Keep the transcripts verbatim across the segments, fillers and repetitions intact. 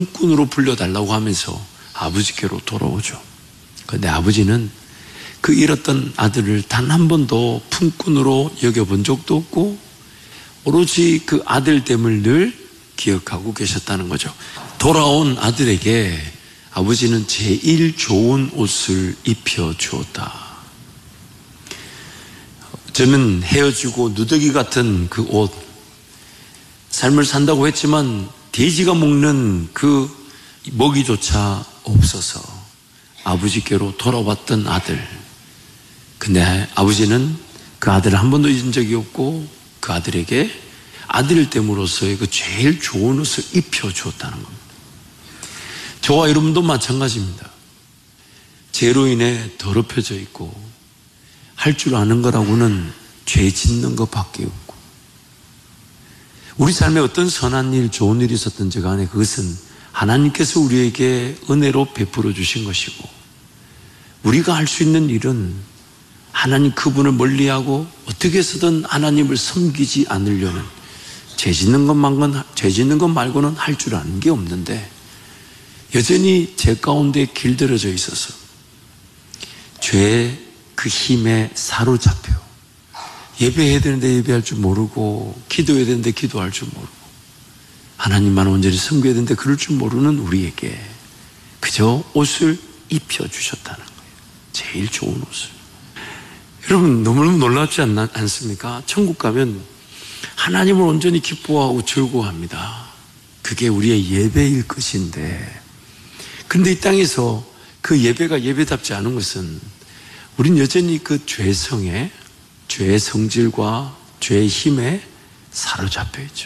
품꾼으로 불려달라고 하면서 아버지께로 돌아오죠. 그런데 아버지는 그 잃었던 아들을 단 한 번도 품꾼으로 여겨본 적도 없고 오로지 그 아들됨을 늘 기억하고 계셨다는 거죠. 돌아온 아들에게 아버지는 제일 좋은 옷을 입혀주었다. 저는 헤어지고 누더기 같은 그 옷, 삶을 산다고 했지만 돼지가 먹는 그 먹이조차 없어서 아버지께로 돌아왔던 아들. 근데 아버지는 그 아들을 한 번도 잊은 적이 없고 그 아들에게 아들 됨으로써의 그 제일 좋은 옷을 입혀주었다는 겁니다. 저와 여러분도 마찬가지입니다. 죄로 인해 더럽혀져 있고 할 줄 아는 거라고는 죄 짓는 것밖에 없고, 우리 삶에 어떤 선한 일, 좋은 일이 있었든지 간에 그것은 하나님께서 우리에게 은혜로 베풀어 주신 것이고, 우리가 할 수 있는 일은 하나님 그분을 멀리하고 어떻게 해서든 하나님을 섬기지 않으려는, 죄 짓는 것만, 죄 짓는 것 말고는 할 줄 아는 게 없는데 여전히 죄 가운데 길들여져 있어서 죄의 그 힘에 사로잡혀 예배해야 되는데 예배할 줄 모르고, 기도해야 되는데 기도할 줄 모르고, 하나님만 온전히 섬겨야 되는데 그럴 줄 모르는 우리에게 그저 옷을 입혀주셨다는 거예요. 제일 좋은 옷을. 여러분 너무너무 놀랍지 않나, 않습니까? 천국 가면 하나님을 온전히 기뻐하고 즐거워합니다. 그게 우리의 예배일 것인데, 그런데 이 땅에서 그 예배가 예배답지 않은 것은 우린 여전히 그 죄성에, 죄의 성질과 죄의 힘에 사로잡혀 있죠.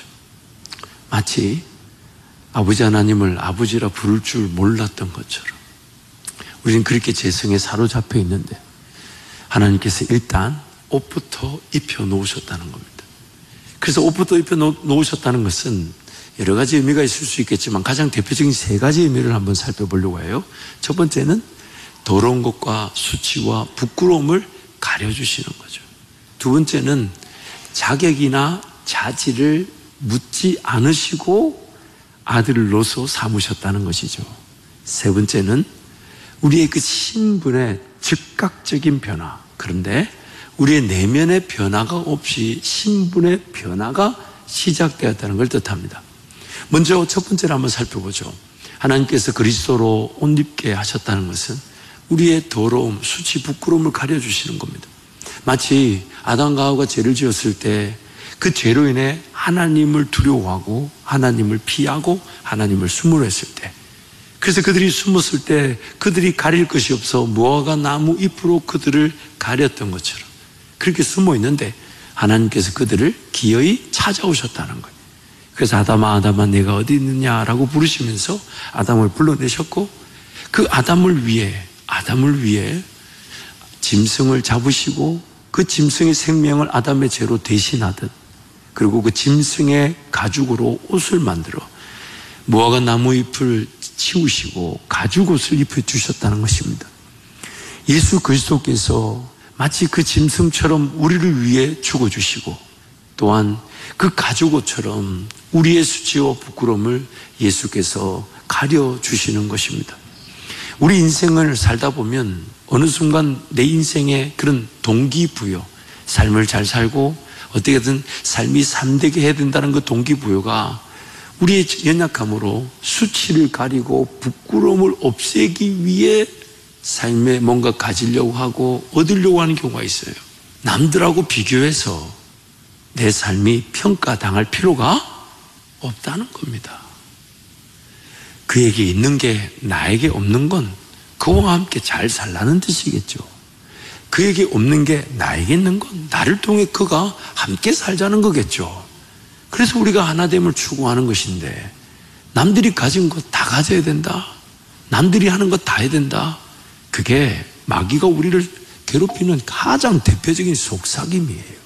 마치 아버지 하나님을 아버지라 부를 줄 몰랐던 것처럼 우리는 그렇게 죄성에 사로잡혀 있는데 하나님께서 일단 옷부터 입혀 놓으셨다는 겁니다. 그래서 옷부터 입혀 놓으셨다는 것은 여러 가지 의미가 있을 수 있겠지만 가장 대표적인 세 가지 의미를 한번 살펴보려고 해요. 첫 번째는 더러운 것과 수치와 부끄러움을 가려주시는 거죠. 두 번째는 자격이나 자질을 묻지 않으시고 아들로서 삼으셨다는 것이죠. 세 번째는 우리의 그 신분의 즉각적인 변화, 그런데 우리의 내면의 변화가 없이 신분의 변화가 시작되었다는 걸 뜻합니다. 먼저 첫 번째로 한번 살펴보죠. 하나님께서 그리스도로 옷 입게 하셨다는 것은 우리의 더러움, 수치, 부끄러움을 가려주시는 겁니다. 마치 아담과 하와가 죄를 지었을 때 그 죄로 인해 하나님을 두려워하고 하나님을 피하고 하나님을 숨으려 했을 때, 그래서 그들이 숨었을 때 그들이 가릴 것이 없어 무화과 나무 잎으로 그들을 가렸던 것처럼 그렇게 숨어 있는데 하나님께서 그들을 기어이 찾아오셨다는 거예요. 그래서 아담아 아담아 내가 어디 있느냐라고 부르시면서 아담을 불러내셨고, 그 아담을 위해 아담을 위해 짐승을 잡으시고 그 짐승의 생명을 아담의 죄로 대신하듯, 그리고 그 짐승의 가죽으로 옷을 만들어 무화과 나무 잎을 치우시고 가죽옷을 입혀주셨다는 것입니다. 예수 그리스도께서 마치 그 짐승처럼 우리를 위해 죽어주시고, 또한 그 가죽옷처럼 우리의 수치와 부끄러움을 예수께서 가려주시는 것입니다. 우리 인생을 살다 보면 어느 순간 내 인생의 그런 동기부여, 삶을 잘 살고 어떻게든 삶이 삶되게 해야 된다는 그 동기부여가 우리의 연약함으로 수치를 가리고 부끄러움을 없애기 위해 삶에 뭔가 가지려고 하고 얻으려고 하는 경우가 있어요. 남들하고 비교해서 내 삶이 평가당할 필요가 없다는 겁니다. 그에게 있는 게 나에게 없는 건 그와 함께 잘 살라는 뜻이겠죠. 그에게 없는 게 나에게 있는 건 나를 통해 그가 함께 살자는 거겠죠. 그래서 우리가 하나됨을 추구하는 것인데, 남들이 가진 것 다 가져야 된다, 남들이 하는 것 다 해야 된다, 그게 마귀가 우리를 괴롭히는 가장 대표적인 속삭임이에요.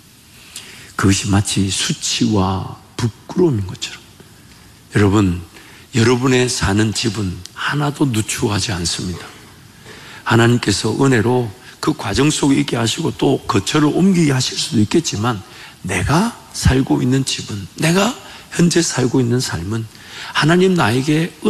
그것이 마치 수치와 부끄러움인 것처럼, 여러분, 여러분의 사는 집은 하나도 누추하지 않습니다. 하나님께서 은혜로 그 과정 속에 있게 하시고 또 거처를 옮기게 하실 수도 있겠지만, 내가 살고 있는 집은, 내가 현재 살고 있는 삶은 하나님 나에게